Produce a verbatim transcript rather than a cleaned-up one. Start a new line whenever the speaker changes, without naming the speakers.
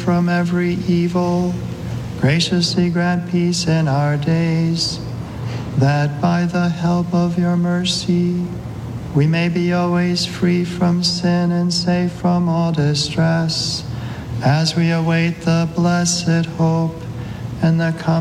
from every evil, graciously grant peace in our days, that by the help of your mercy we may be always free from sin and safe from all distress, as we await the blessed hope and the coming